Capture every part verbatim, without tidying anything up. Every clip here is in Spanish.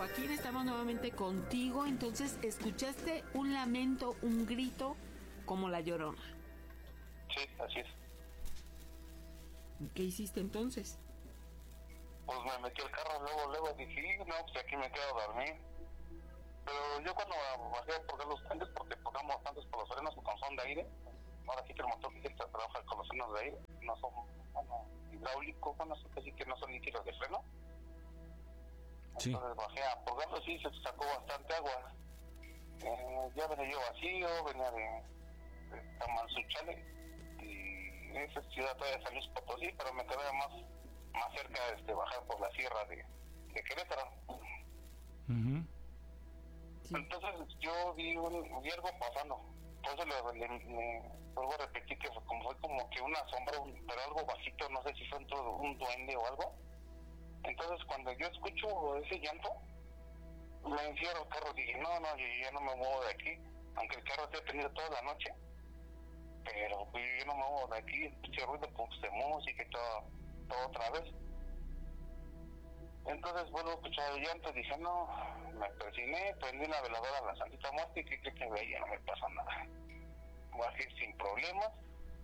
Joaquín, estamos nuevamente contigo. Entonces, ¿escuchaste un lamento, un grito como la Llorona? Sí, así es. ¿Qué hiciste entonces? Pues me metí al carro, luego, luego dije, no, pues aquí me quedo a dormir. Pero yo cuando bajé a poner los tanques, porque pongamos tanques por los frenos, como son de aire, ahora sí que el motor que trabaja con los frenos de aire, no son, bueno, hidráulicos, bueno, sí que no son líquidos de freno. Sí. Entonces bajé a purgarlo, sí, se sacó bastante agua. Eh, ya venía yo vacío, venía de, de Tamanzuchale, y esa ciudad todavía San Luis Potosí, pero me quedaba más, más cerca de este, bajar por la sierra de, de Querétaro. Uh-huh. Sí. Entonces yo vi, un, vi algo pasando. Por eso le, le, le vuelvo a repetir que fue como, fue como que una sombra, un, pero algo bajito, no sé si fue un, un duende o algo. Entonces cuando yo escucho ese llanto, me encierro el carro y dije, no, no, yo ya no me muevo de aquí, aunque el carro esté tenido toda la noche, pero pues, yo no me muevo de aquí, el pinche ruido pues, de música y todo, todo otra vez. Entonces vuelvo a escuchar el llanto y dije, no, me persigné, prendí una veladora a la Santita Muerte y que creo que veía, no me pasa nada. Voy a ir sin problemas.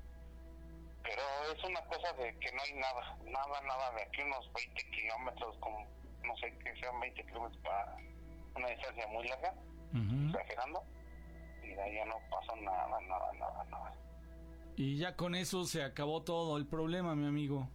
Pero es una cosa de que no hay nada, nada, nada de aquí unos veinte kilómetros, como, no sé, que sean veinte kilómetros para una distancia muy larga, uh-huh. exagerando, y de ahí ya no pasó nada, nada, nada, nada. Y ya con eso se acabó todo el problema, mi amigo.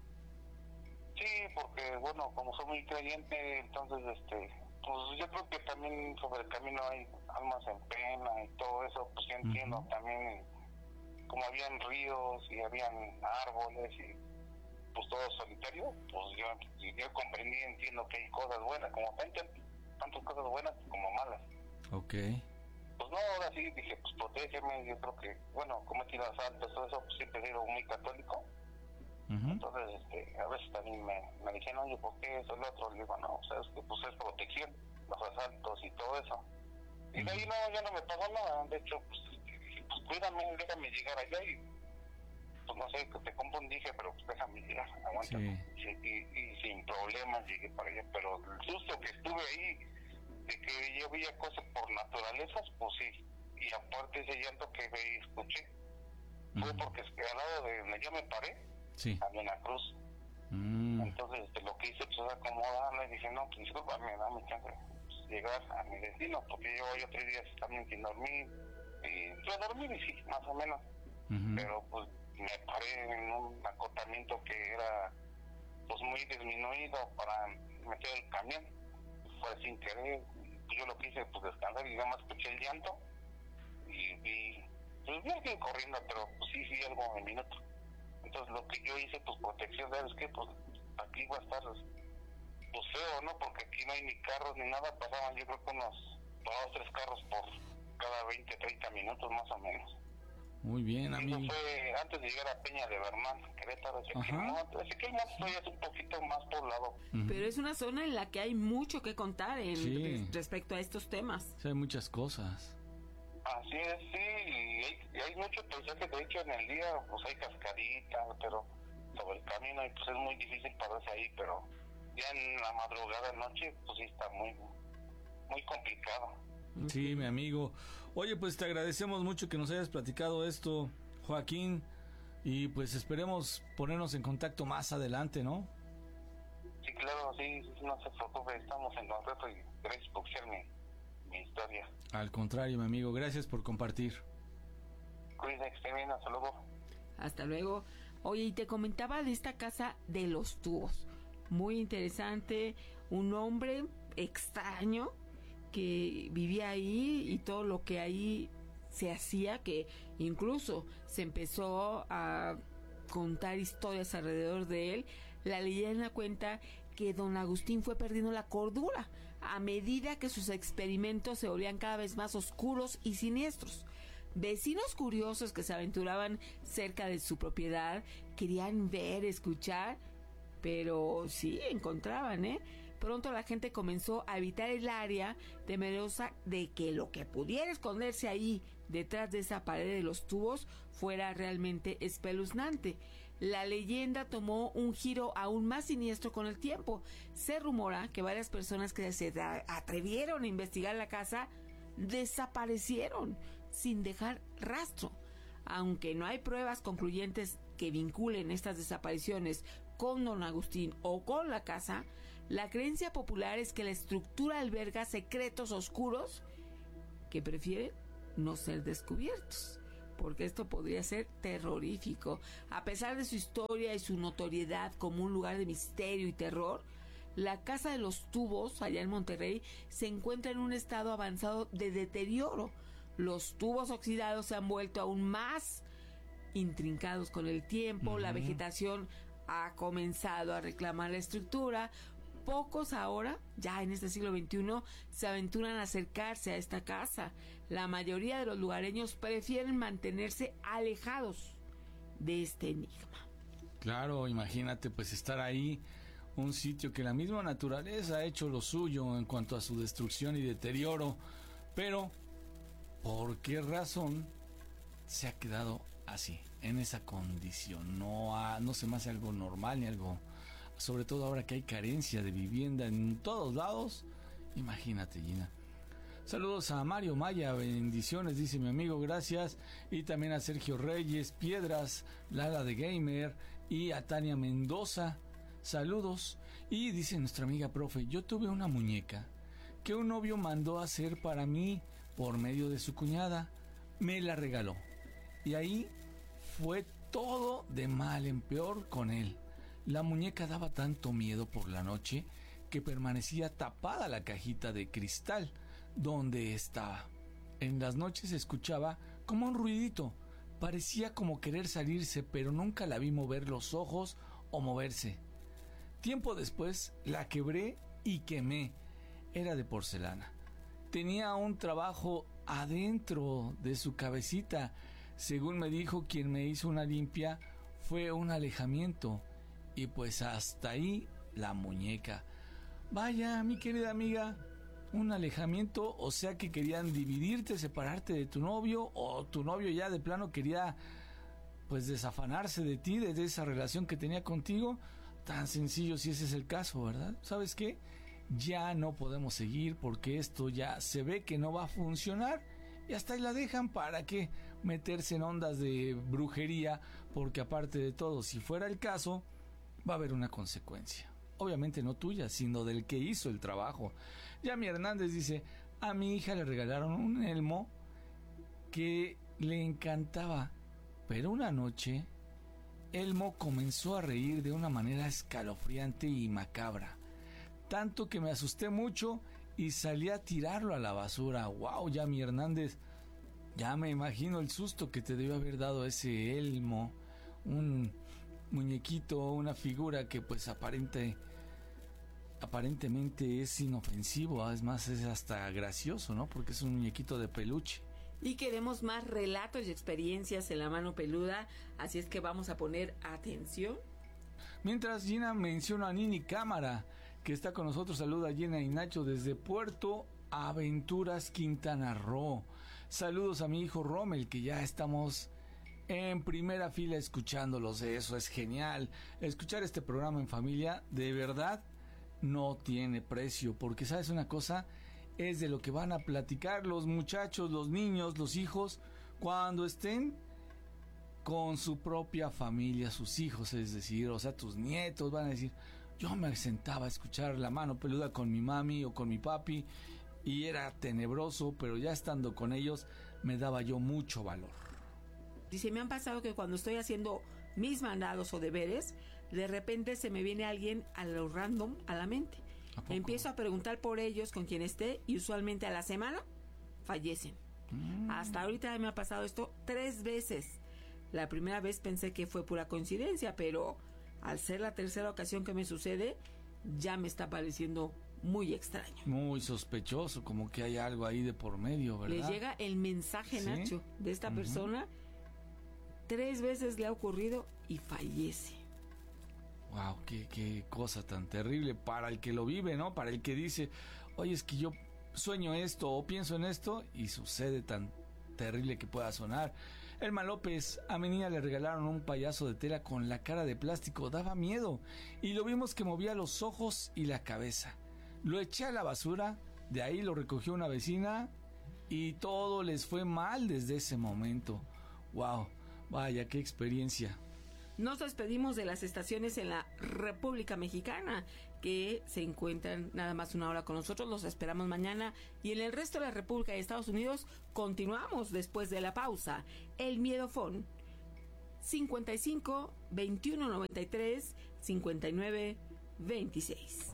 Sí, porque, bueno, como soy muy creyente, entonces, este, pues yo creo que también sobre el camino hay almas en pena y todo eso, pues yo entiendo uh-huh. también. Como habían ríos y habían árboles y pues todo solitario, pues yo, yo comprendí, entiendo que hay cosas buenas, como tantas, tantas cosas buenas como malas. Ok. Pues no, ahora sí dije, pues protégeme, yo creo que, bueno, como he tenido asaltos, todo eso, pues siempre he sido muy católico. Uh-huh. Entonces, este, a veces también me, me dijeron, oye, ¿por qué eso es lo otro? Le digo, no, sabes que pues es protección, los asaltos y todo eso. Y uh-huh. de ahí no, ya no me pasó nada, de hecho, pues pues cuídame, déjame llegar allá y pues no sé, que te compro un dije, pero pues déjame llegar, aguanta. Sí. Y, y, y sin problemas llegué para allá, pero el susto que estuve ahí, de que yo veía cosas por naturalezas, pues sí, y aparte ese llanto que ve y escuché, uh-huh. fue porque al lado de donde yo me paré, sí. había una cruz. Uh-huh. Entonces este, lo que hice pues es acomodarla y dije, no, pues discúlpame, dame chance de pues, llegar a mi destino, porque yo voy tres días también sin dormir. Y yo dormí, sí, más o menos, uh-huh. pero pues me paré en un acotamiento que era pues muy disminuido para meter el camión, fue sin querer, yo lo quise pues descansar y nada más escuché el llanto y vi, pues vi a alguien corriendo, pero pues sí, sí, algo en minuto. Entonces lo que yo hice, pues protección, ¿sabes qué? Pues aquí va a estar pues feo, ¿no? Porque aquí no hay ni carros ni nada, pasaban yo creo que unos dos, tres carros por cada veinte, treinta minutos más o menos. Muy bien, amigo. Eso fue antes de llegar a Peña de Bernal, Querétaro. Así que el monte es un poquito más poblado. Uh-huh. Pero es una zona en la que hay mucho que contar en sí. respecto a estos temas. Sí, hay muchas cosas. Así es, sí, y hay, y hay mucho paisaje, de hecho en el día pues hay cascaditas, pero sobre el camino y pues es muy difícil pararse ahí, pero ya en la madrugada, noche, pues sí está muy, muy complicado. Sí, mi amigo. Oye, pues te agradecemos mucho que nos hayas platicado esto, Joaquín, y pues esperemos ponernos en contacto más adelante, ¿no? Sí, claro, sí, no se preocupe, estamos en contacto y gracias por escuchar mi, mi historia. Al contrario, mi amigo, gracias por compartir. Cuídense, que estén bien, hasta luego. Hasta luego. Oye, y te comentaba de esta casa de los tubos, muy interesante, un hombre extraño que vivía ahí y todo lo que ahí se hacía, que incluso se empezó a contar historias alrededor de él. La leyenda cuenta que don Agustín fue perdiendo la cordura a medida que sus experimentos se volvían cada vez más oscuros y siniestros. Vecinos curiosos que se aventuraban cerca de su propiedad querían ver, escuchar, pero sí encontraban, ¿eh? Pronto la gente comenzó a evitar el área, temerosa de que lo que pudiera esconderse ahí detrás de esa pared de los tubos fuera realmente espeluznante. la leyenda tomó un giro aún más siniestro con el tiempo. Se rumora que varias personas que se atrevieron a investigar la casa desaparecieron sin dejar rastro. Aunque no hay pruebas concluyentes que vinculen estas desapariciones con don Agustín o con la casa, la creencia popular es que la estructura alberga secretos oscuros que prefieren no ser descubiertos, porque esto podría ser terrorífico. A pesar de su historia y su notoriedad como un lugar de misterio y terror, la Casa de los Tubos, allá en Monterrey, se encuentra en un estado avanzado de deterioro. Los tubos oxidados se han vuelto aún más intrincados con el tiempo. Uh-huh. La vegetación ha comenzado a reclamar la estructura. Pocos ahora, ya en este siglo veintiuno, se aventuran a acercarse a esta casa. La mayoría de los lugareños prefieren mantenerse alejados de este enigma. Claro, imagínate pues estar ahí, un sitio que la misma naturaleza ha hecho lo suyo en cuanto a su destrucción y deterioro, pero ¿por qué razón se ha quedado así, en esa condición? No, ha, no se me hace algo normal ni algo... Sobre todo ahora que hay carencia de vivienda en todos lados. Imagínate, Gina. Saludos a Mario Maya, bendiciones, dice mi amigo, gracias. Y también a Sergio Reyes, Piedras, Lala de Gamer y a Tania Mendoza. Saludos. Y dice nuestra amiga profe, yo tuve una muñeca que un novio mandó a hacer para mí por medio de su cuñada. Me la regaló. Y ahí fue todo de mal en peor con él. La muñeca daba tanto miedo por la noche que permanecía tapada la cajita de cristal donde estaba. En las noches se escuchaba como un ruidito. Parecía como querer salirse, pero nunca la vi mover los ojos o moverse. Tiempo después la quebré y quemé. Era de porcelana. Tenía un trabajo adentro de su cabecita. Según me dijo quien me hizo una limpia, fue un alejamiento. Y pues hasta ahí la muñeca. Vaya, mi querida amiga, un alejamiento, o sea que querían dividirte, separarte de tu novio, o tu novio ya de plano quería pues desafanarse de ti, de esa relación que tenía contigo. Tan sencillo si ese es el caso, ¿verdad? ¿Sabes qué? Ya no podemos seguir porque esto ya se ve que no va a funcionar y hasta ahí la dejan. ¿Para qué meterse en ondas de brujería? Porque aparte de todo, si fuera el caso, va a haber una consecuencia. Obviamente no tuya, sino del que hizo el trabajo. Yami Hernández dice, a mi hija le regalaron un elmo que le encantaba, pero una noche Elmo comenzó a reír de una manera escalofriante y macabra, tanto que me asusté mucho y salí a tirarlo a la basura. Wow, Yami Hernández, ya me imagino el susto que te debió haber dado ese Elmo, un muñequito, una figura que pues aparente aparentemente es inofensivo, es más, es hasta gracioso, ¿no? Porque es un muñequito de peluche. Y queremos más relatos y experiencias en la mano peluda, así es que vamos a poner atención. Mientras Gina menciona a Nini Cámara, que está con nosotros. Saluda a Gina y Nacho desde Puerto Aventuras, Quintana Roo. Saludos a mi hijo Rommel, que ya estamos en primera fila escuchándolos. Eso es genial. Escuchar este programa en familia de verdad no tiene precio, porque sabes una cosa, es de lo que van a platicar los muchachos, los niños, los hijos cuando estén con su propia familia, sus hijos, es decir, o sea, tus nietos van a decir, yo me sentaba a escuchar La Mano Peluda con mi mami o con mi papi y era tenebroso, pero ya estando con ellos me daba yo mucho valor. Dice, me han pasado que cuando estoy haciendo mis mandados o deberes, de repente se me viene alguien a lo random a la mente. ¿A Empiezo a preguntar por ellos con quien esté y usualmente a la semana fallecen. Mm. Hasta ahorita me ha pasado esto tres veces. La primera vez pensé que fue pura coincidencia, pero al ser la tercera ocasión que me sucede, ya me está pareciendo muy extraño. Muy sospechoso, como que hay algo ahí de por medio, ¿verdad? Les llega el mensaje, ¿sí? Nacho, de esta uh-huh. persona. Tres veces le ha ocurrido y fallece. Wow, qué, qué cosa tan terrible para el que lo vive, ¿no? Para el que dice, oye, es que yo sueño esto o pienso en esto y sucede tan terrible que pueda sonar. Elma López, a mi niña le regalaron un payaso de tela con la cara de plástico, daba miedo, y lo vimos que movía los ojos y la cabeza. Lo eché a la basura, de ahí lo recogió una vecina, y todo les fue mal desde ese momento. ¡Wow! Vaya, qué experiencia. Nos despedimos de las estaciones en la República Mexicana, que se encuentran nada más una hora con nosotros. Los esperamos mañana, y en el resto de la República de Estados Unidos continuamos después de la pausa. El Miedofón cincuenta y cinco, veintiuno noventa y tres, cincuenta y nueve, veintiséis.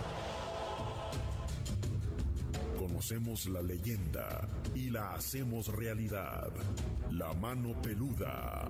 Conocemos la leyenda y la hacemos realidad. La mano peluda.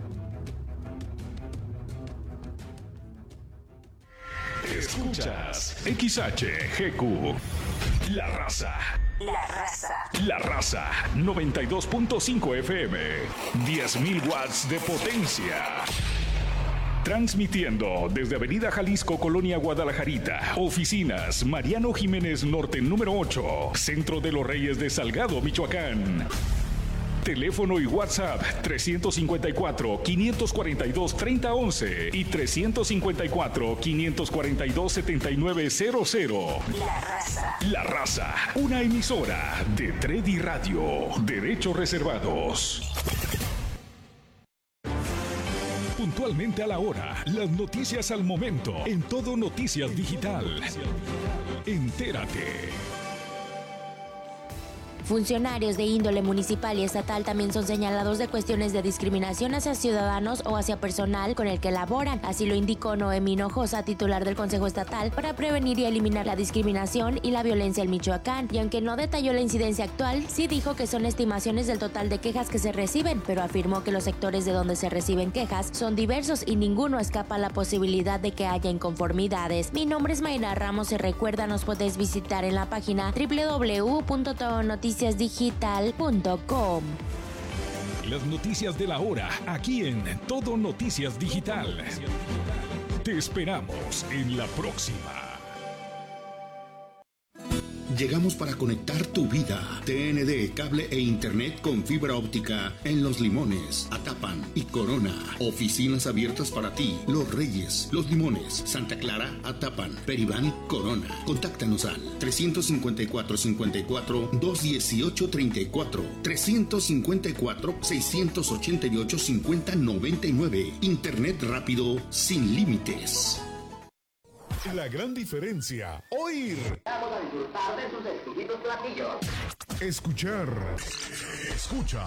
Escuchas X H G Q. La Raza. La Raza. La Raza. noventa y dos punto cinco F M. diez mil watts de potencia. Transmitiendo desde Avenida Jalisco, Colonia Guadalajarita. Oficinas Mariano Jiménez Norte número ocho. Centro de los Reyes de Salgado, Michoacán. Teléfono y WhatsApp trescientos cincuenta y cuatro, quinientos cuarenta y dos, treinta once y trescientos cincuenta y cuatro, quinientos cuarenta y dos, setenta y nueve cero cero. La Raza. La Raza, una emisora de Tredi Radio. Derechos reservados. Puntualmente a la hora, las noticias al momento, en Todo Noticias Digital. Entérate. Funcionarios de índole municipal y estatal también son señalados de cuestiones de discriminación hacia ciudadanos o hacia personal con el que laboran. Así lo indicó Noemí Hinojosa, titular del Consejo Estatal para prevenir y eliminar la discriminación y la violencia en Michoacán. Y aunque no detalló la incidencia actual, sí dijo que son estimaciones del total de quejas que se reciben, pero afirmó que los sectores de donde se reciben quejas son diversos y ninguno escapa a la posibilidad de que haya inconformidades. Mi nombre es Mayra Ramos y recuerda, nos puedes visitar en la página doble u doble u doble u punto todo noticias digital punto com. Las noticias de la hora, aquí en Todo Noticias Digital. Te esperamos en la próxima. Llegamos para conectar tu vida. T N D, cable e internet con fibra óptica en Los Limones, Atapan y Corona. Oficinas abiertas para ti. Los Reyes, Los Limones, Santa Clara, Atapan, Peribán, Corona. Contáctanos al trescientos cincuenta y cuatro, cincuenta y cuatro, doscientos dieciocho, treinta y cuatro, trescientos cincuenta y cuatro, seiscientos ochenta y ocho, cincuenta, noventa y nueve. Internet rápido sin límites. La gran diferencia. Oír. Vamos a disfrutar de sus exquisitos platillos. Escuchar. Escucha.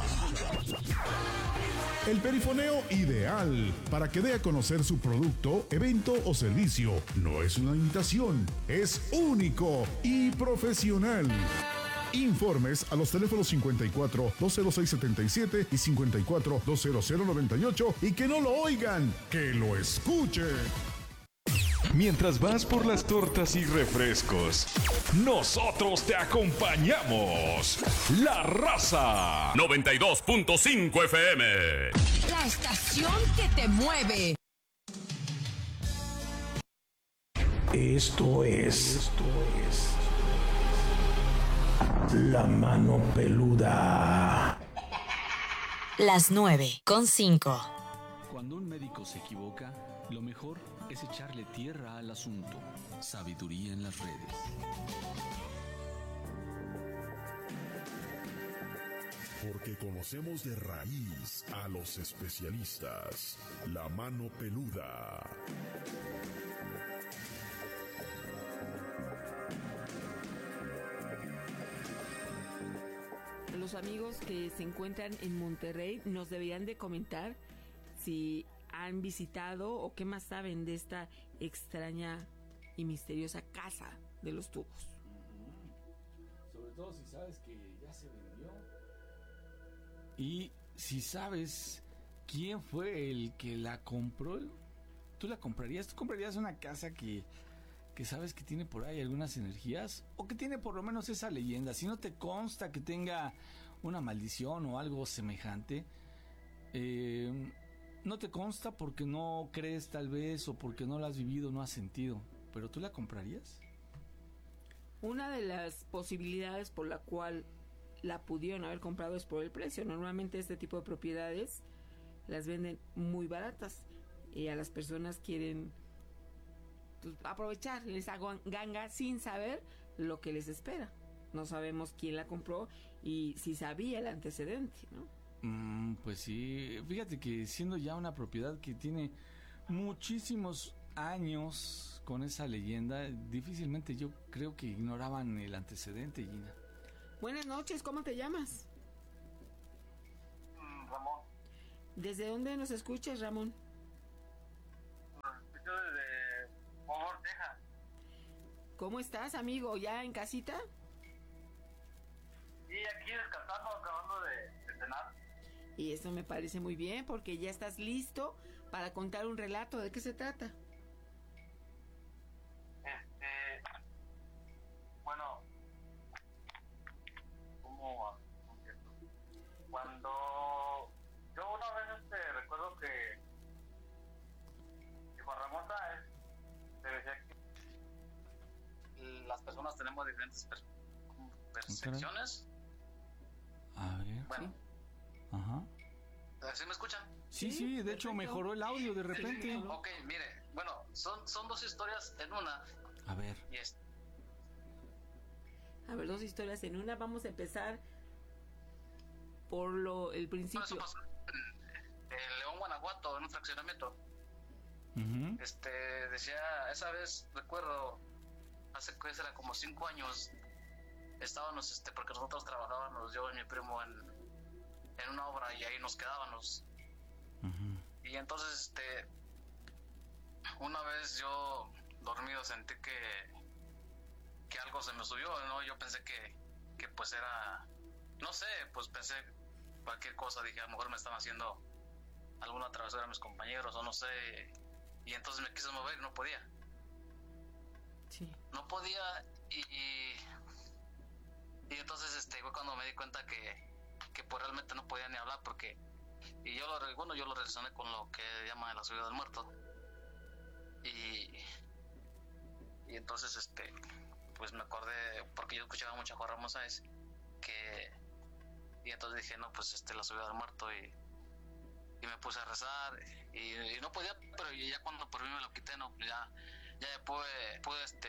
El perifoneo ideal para que dé a conocer su producto, evento o servicio. No es una imitación, es único y profesional. Informes a los teléfonos cincuenta y cuatro, doscientos seis, setenta y siete y cincuenta y cuatro, doscientos noventa y ocho, y que no lo oigan, que lo escuchen. Mientras vas por las tortas y refrescos, nosotros te acompañamos. La Raza. noventa y dos punto cinco F M. La estación que te mueve. Esto es... Esto es... La mano peluda. Las nueve con cinco. Cuando un médico se equivoca, lo mejor es echarle tierra al asunto. Sabiduría en las redes. Porque conocemos de raíz a los especialistas. La mano peluda. Los amigos que se encuentran en Monterrey nos deberían de comentar si han visitado o qué más saben de esta extraña y misteriosa casa de los tubos. Sobre todo si sabes que ya se vendió. Y si sabes quién fue el que la compró. ¿Tú la comprarías? ¿Tú comprarías una casa que, que sabes que tiene por ahí algunas energías? ¿O que tiene por lo menos esa leyenda? Si no te consta que tenga una maldición o algo semejante, eh... no te consta porque no crees tal vez o porque no la has vivido, no has sentido. ¿Pero tú la comprarías? Una de las posibilidades por la cual la pudieron haber comprado es por el precio. Normalmente este tipo de propiedades las venden muy baratas y a las personas quieren pues, aprovechar, les hago ganga sin saber lo que les espera. No sabemos quién la compró y si sabía el antecedente, ¿no? Mm, pues sí, fíjate que siendo ya una propiedad que tiene muchísimos años con esa leyenda, difícilmente yo creo que ignoraban el antecedente, Gina. Buenas noches, ¿cómo te llamas? Mm, Ramón. ¿Desde dónde nos escuchas, Ramón? Los escucho desde Fort Texas. ¿Cómo estás, amigo? ¿Ya en casita? Y aquí descansando, acabando de, de cenar. Y eso me parece muy bien porque ya estás listo para contar un relato. ¿De qué se trata? Este, bueno, ¿cómo? Cuando yo una vez este, recuerdo que, que Juan Ramón Sáez te decía que las personas tenemos diferentes per- percepciones. A ver. Bueno. Ajá. ¿Sí me escuchan? Sí, sí, de hecho mejoró el audio de repente. Sí, ok, mire, bueno, son, son dos historias en una. A ver. Y es, A ver, dos historias en una. Vamos a empezar por lo el principio. Eso pasó en, en León, Guanajuato, en un fraccionamiento. Uh-huh. Este, decía, esa vez, recuerdo, hace que era como cinco años, estábamos, este, porque nosotros trabajábamos, yo y mi primo, en, en una obra y ahí nos quedábamos. Uh-huh. Y entonces, este, una vez yo dormido sentí que, que algo se me subió, ¿no? Yo pensé que, que pues era, no sé, pues pensé cualquier cosa, dije, a lo mejor me estaban haciendo alguna travesura a mis compañeros o no sé, y entonces me quise mover y no podía. Sí. No podía y, y, y entonces este fue cuando me di cuenta que, que pues realmente no podía ni hablar porque, y yo lo, bueno, yo lo relacioné con lo que llaman la subida del muerto. Y, y entonces este pues me acordé, porque yo escuchaba mucho a Juan Ramón Sáez, que y entonces dije, no, pues este la subida del muerto, y, y me puse a rezar y, y no podía, pero ya cuando por mí me lo quité, no, ya ya pude, pude este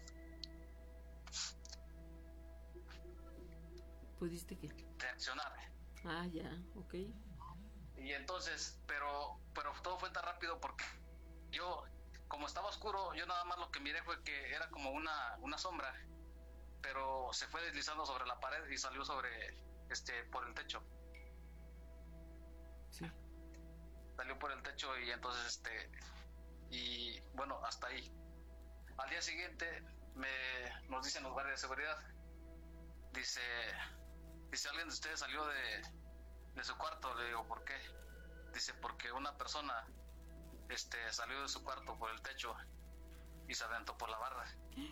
¿Pudiste qué? reaccionar. Ah, ya, ok. Y entonces, pero pero todo fue tan rápido porque yo, como estaba oscuro, yo nada más lo que miré fue que era como una, una sombra, pero se fue deslizando sobre la pared y salió sobre, este, por el techo. Sí. Salió por el techo y entonces, este, y bueno, hasta ahí. Al día siguiente, me, nos dicen los guardias de seguridad, dice, dice, alguien de ustedes salió de, de su cuarto. Le digo, ¿por qué? Dice, porque una persona este salió de su cuarto por el techo y se aventó por la barda.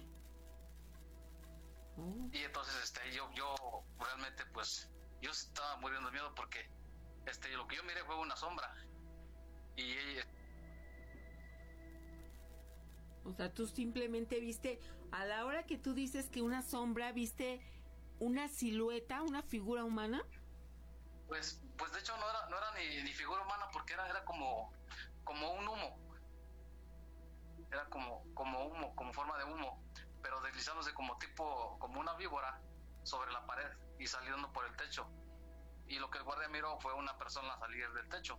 Oh. Y entonces este yo yo realmente pues yo estaba muriendo de miedo porque este lo que yo miré fue una sombra y ella, o sea, tú simplemente viste, a la hora que tú dices que una sombra, viste una silueta, una figura humana. pues pues de hecho no era no era ni, ni figura humana porque era era como como un humo, era como como humo, como forma de humo, pero deslizándose como tipo, como una víbora sobre la pared y saliendo por el techo, y lo que el guardia miró fue una persona salir del techo.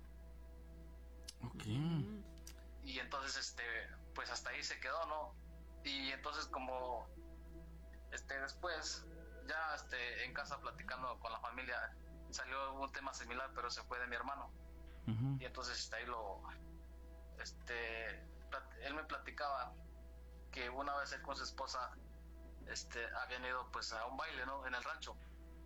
Okay. Y entonces este pues hasta ahí se quedó, ¿no? Y entonces como este después ya este en casa platicando con la familia salió un tema similar, pero se fue de mi hermano. Uh-huh. Y entonces este, ahí lo este él me platicaba que una vez él con su esposa este habían ido pues a un baile, ¿no? En el rancho.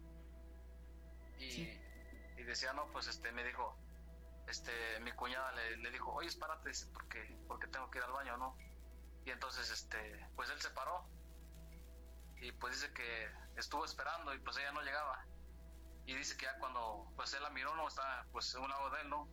Y, sí. y decía, no, pues este me dijo, este mi cuñada le, le dijo, oye, espárate, porque porque tengo que ir al baño, ¿no? Y entonces este pues él se paró y pues dice que estuvo esperando y pues ella no llegaba. Y dice que ya cuando pues él la miró, no, estaba pues a un lado de él, ¿no?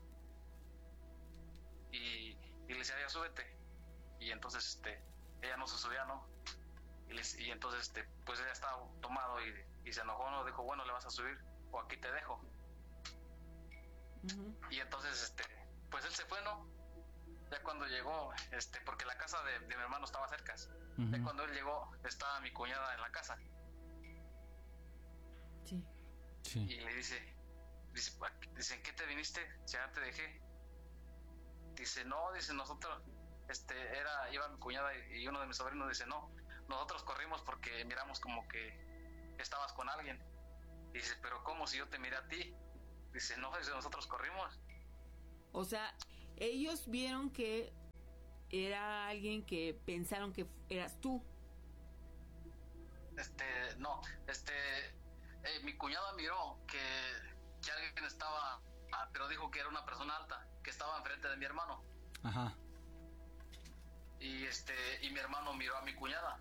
Y, y le decía, ya súbete. Y entonces este ella no se subía, ¿no? Y, les, y entonces este pues ella estaba tomado y, y se enojó, no, dijo, bueno, le vas a subir o aquí te dejo. Uh-huh. Y entonces, este, pues él se fue, ¿no? Ya cuando llegó, este, porque la casa de, de mi hermano estaba cerca. Uh-huh. Ya cuando él llegó, estaba mi cuñada en la casa. Sí. Sí. Y le dice, dice, dice, ¿en qué te viniste? Si ya te dejé. Dice, no, dice, nosotros, este, era, iba mi cuñada y, y uno de mis sobrinos, dice, no, nosotros corrimos porque miramos como que estabas con alguien. Dice, pero ¿cómo si yo te miré a ti? Dice, no, dice, nosotros corrimos. O sea, ellos vieron que era alguien que pensaron que eras tú. Este, no, este, eh, mi cuñada miró que, que alguien estaba, ah, pero dijo que era una persona alta, que estaba enfrente de mi hermano. Ajá. Y este, y mi hermano miró a mi cuñada.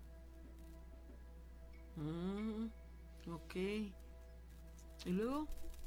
Mm, ok. ¿Y luego?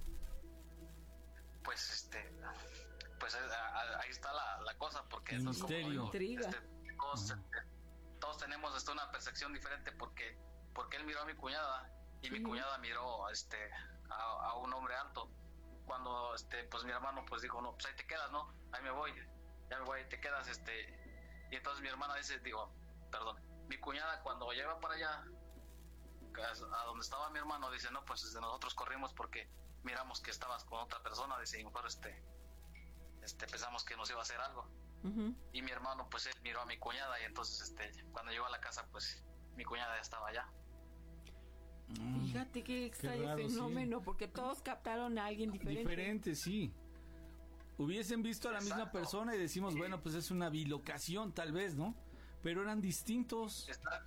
Pues este, pues ahí está la, la cosa, porque el misterio. Intriga. Este, todos, uh-huh. este, todos tenemos este, una percepción diferente, porque porque él miró a mi cuñada y uh-huh. mi cuñada miró este a, a un hombre alto. Cuando este pues mi hermano pues dijo, no, pues ahí te quedas, ¿no? Ahí me voy, ya me voy, ahí te quedas, este. Y entonces mi hermana dice, digo, perdón, mi cuñada cuando llega para allá a donde estaba mi hermano, dice, no, pues desde nosotros corrimos porque miramos que estabas con otra persona, dice, y mejor este, este, pensamos que nos iba a hacer algo. Uh-huh. Y mi hermano, pues él miró a mi cuñada y entonces, este, cuando llegó a la casa, pues mi cuñada ya estaba allá. Mm, Fíjate qué extraño qué raro, fenómeno, sí. Porque todos captaron a alguien diferente. Diferente, sí. Hubiesen visto a la Exacto. misma persona y decimos, sí. bueno, pues es una bilocación tal vez, ¿no? Pero eran distintos. Está.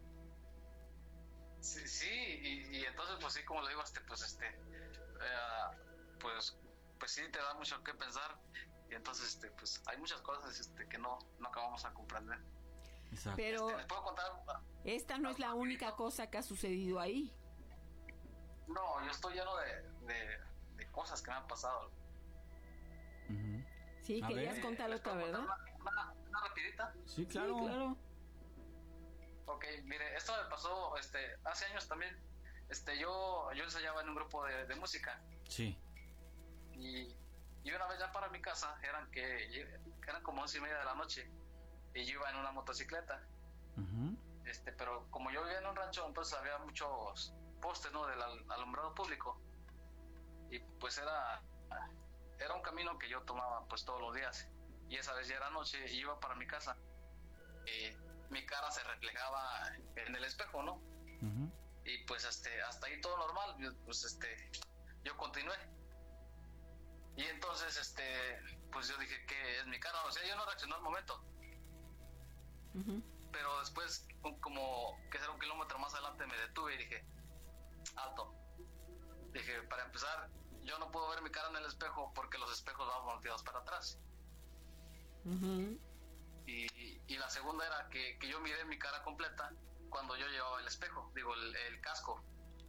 Sí, sí y, y entonces pues sí, como le digo, este, pues este, eh, pues, pues sí te da mucho que pensar y entonces este, pues hay muchas cosas este que no, no acabamos a comprender. Exacto. Pero este, ¿les puedo contar? Esta no es la única cosa que ha sucedido ahí. No, yo estoy lleno de, de, de cosas que me han pasado. Uh-huh. Sí, a querías ver. contar otra, ¿verdad? Una, una, una rapidita. Sí, claro. Sí, claro. Ok, mire, esto me pasó este, hace años también. Este, yo, yo ensayaba en un grupo de, de música. Sí. Y, y una vez ya para mi casa, eran que eran como once y media de la noche. Y yo iba en una motocicleta. Uh-huh. Este, pero como yo vivía en un rancho, entonces había muchos postes, ¿no? Del al, alumbrado público. Y pues era, era un camino que yo tomaba pues todos los días. Y esa vez ya era noche y iba para mi casa. Y mi cara se reflejaba en el espejo, ¿no? Uh-huh. Y pues este, hasta ahí todo normal, pues este, yo continué. Y entonces este, pues yo dije, ¿qué es mi cara? O sea, yo no reaccioné al momento. Uh-huh. Pero después, como que será un kilómetro más adelante, me detuve y dije, alto. Dije, para empezar, yo no puedo ver mi cara en el espejo porque los espejos van volteados para atrás. Uh-huh. Y, y la segunda era que, que yo miré mi cara completa cuando yo llevaba el espejo, digo, el, el casco.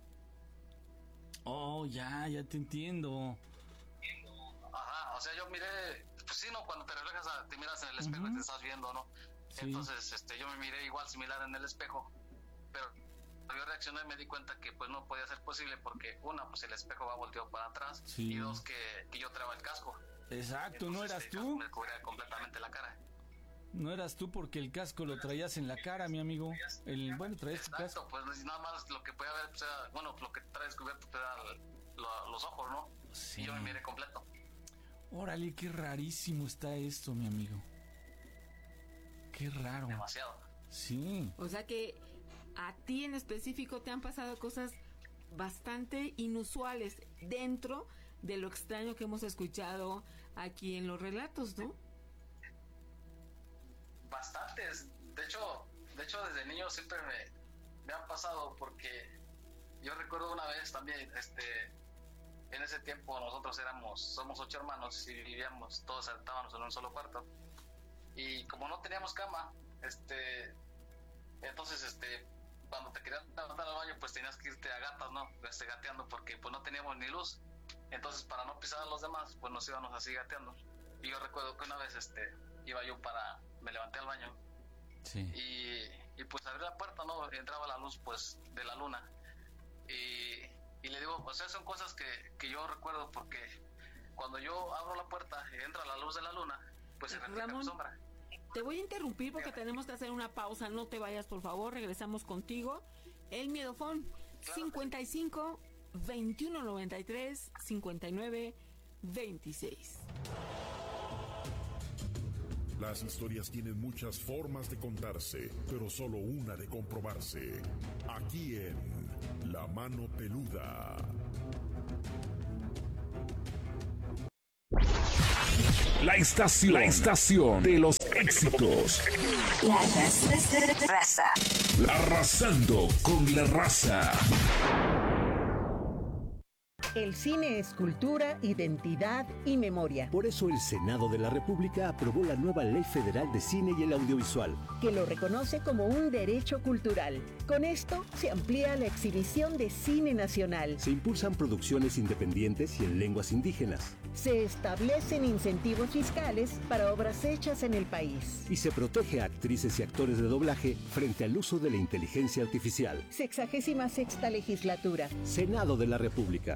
Oh, ya, ya te entiendo. Ajá, o sea, yo miré, pues sí, ¿no? Cuando te reflejas, te miras en el espejo uh-huh. y te estás viendo, ¿no? Sí. Entonces, este, yo me miré igual similar en el espejo, pero yo reaccioné y me di cuenta que pues no podía ser posible porque una, pues el espejo va volteado para atrás sí. y dos, que, que yo traía el casco. Exacto, entonces, ¿no eras este, tú? Me cubría completamente la cara. No eras tú porque el casco lo traías en la cara, mi amigo. El, bueno, traías tu casco. Pues nada más lo que podía ver, pues, era, bueno, lo que traes cubierto te da lo, los ojos, ¿no? Sí. Y yo me miré completo. Órale, qué rarísimo está esto, mi amigo. Qué raro. Demasiado. Sí. O sea que a ti en específico te han pasado cosas bastante inusuales dentro de lo extraño que hemos escuchado aquí en los relatos, ¿no? Bastantes. De hecho, de hecho desde niño siempre me, me han pasado porque yo recuerdo una vez también, este, en ese tiempo nosotros éramos, somos ocho hermanos y vivíamos, todos estábamos en un solo cuarto. Y como no teníamos cama, este, entonces, este, cuando te querías levantar al baño, pues tenías que irte a gatas, ¿no? Este, gateando, porque pues no teníamos ni luz. Entonces, para no pisar a los demás, pues nos íbamos así gateando. Y yo recuerdo que una vez, este, iba yo para, me levanté al baño. Sí. Y, y pues abrí la puerta, ¿no? Entraba la luz, pues, de la luna. y, y le digo, o sea, son cosas que, que yo recuerdo porque cuando yo abro la puerta y entra la luz de la luna, pues se refleja mi sombra. Te voy a interrumpir porque tenemos que hacer una pausa. No te vayas, por favor. Regresamos contigo. El Miedofón, claro. cincuenta y cinco, veintiuno noventa y tres, cincuenta y nueve, veintiséis. Las historias tienen muchas formas de contarse, pero solo una de comprobarse. Aquí en La Mano Peluda. La estación, la estación de los éxitos. La raza. Arrasando con la raza. El cine es cultura, identidad y memoria. Por eso el Senado de la República aprobó la nueva Ley Federal de Cine y el Audiovisual, que lo reconoce como un derecho cultural. Con esto se amplía la exhibición de cine nacional. Se impulsan producciones independientes y en lenguas indígenas. Se establecen incentivos fiscales para obras hechas en el país. Y se protege a actrices y actores de doblaje frente al uso de la inteligencia artificial. Sexagésima sexta legislatura. Senado de la República.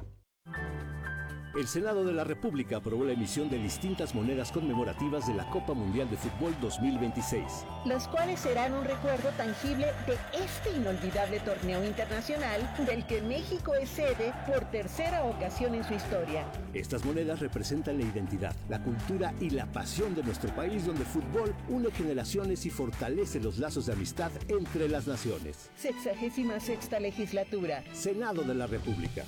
El Senado de la República aprobó la emisión de distintas monedas conmemorativas de la Copa Mundial de Fútbol dos mil veintiséis. Las cuales serán un recuerdo tangible de este inolvidable torneo internacional del que México es sede por tercera ocasión en su historia. Estas monedas representan la identidad, la cultura y la pasión de nuestro país, donde el fútbol une generaciones y fortalece los lazos de amistad entre las naciones. Sexagésima sexta legislatura. Senado de la República.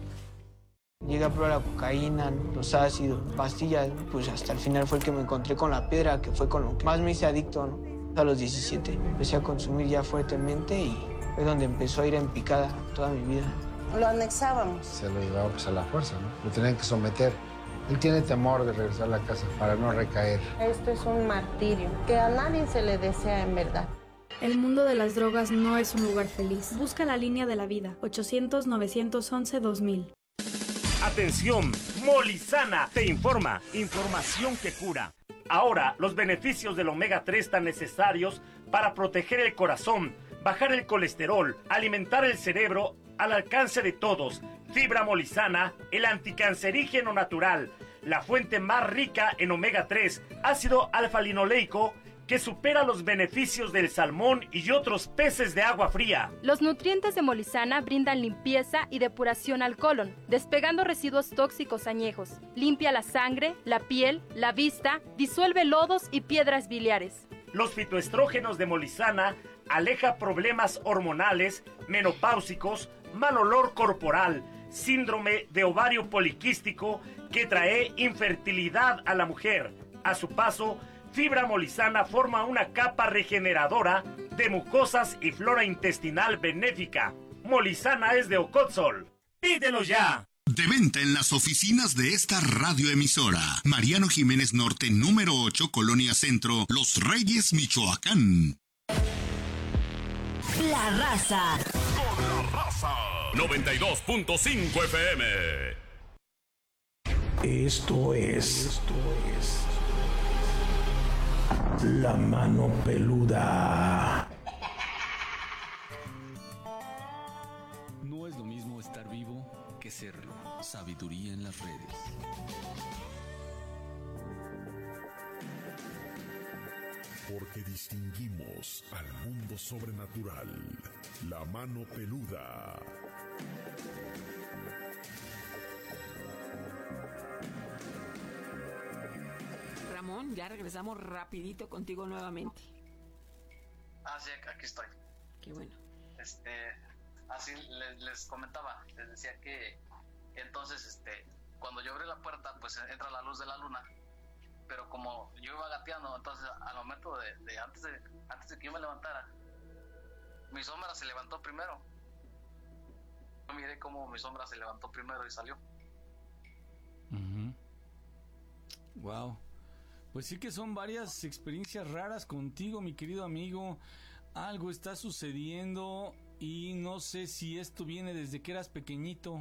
Llegué a probar la cocaína, los ácidos, pastillas, pues hasta el final fue el que me encontré con la piedra, que fue con lo que más me hice adicto, ¿no? A los diecisiete empecé a consumir ya fuertemente y fue donde empezó a ir en picada toda mi vida. Lo anexábamos. Se lo llevaba pues a la fuerza, ¿no? Lo tenían que someter. Él tiene temor de regresar a la casa para no recaer. Esto es un martirio que a nadie se le desea en verdad. El mundo de las drogas no es un lugar feliz. Busca la línea de la vida. ochocientos, novecientos once, dos mil. Atención, Molizana te informa, información que cura. Ahora, los beneficios del omega tres tan necesarios para proteger el corazón, bajar el colesterol, alimentar el cerebro al alcance de todos. Fibra Molizana, el anticancerígeno natural, la fuente más rica en omega tres, ácido alfa-linoleico, que supera los beneficios del salmón y otros peces de agua fría. Los nutrientes de Molizana brindan limpieza y depuración al colon, despegando residuos tóxicos añejos. Limpia la sangre, la piel, la vista, disuelve lodos y piedras biliares. Los fitoestrógenos de Molizana aleja problemas hormonales, menopáusicos, mal olor corporal, síndrome de ovario poliquístico que trae infertilidad a la mujer. A su paso, Fibra Molizana forma una capa regeneradora de mucosas y flora intestinal benéfica. Molizana es de Ocotzol. ¡Pídelo ya! De venta en las oficinas de esta radioemisora. Mariano Jiménez Norte, número ocho, Colonia Centro, Los Reyes, Michoacán. La raza. Con la raza. noventa y dos punto cinco F M. Esto es... Esto es... La Mano Peluda. No es lo mismo estar vivo que serlo. Sabiduría en las redes. Porque distinguimos al mundo sobrenatural. La Mano Peluda. Ramón, ya regresamos rapidito contigo nuevamente. Ah, sí, aquí estoy. Qué bueno. Este, así les, les comentaba, les decía que, que entonces, este, cuando yo abrí la puerta, pues entra la luz de la luna, pero como yo iba gateando, entonces al momento de, de antes de antes de que yo me levantara, mi sombra se levantó primero. Yo miré cómo mi sombra se levantó primero y salió. Uh-huh. Wow. Pues sí que son varias experiencias raras contigo, mi querido amigo. Algo está sucediendo y no sé si esto viene desde que eras pequeñito.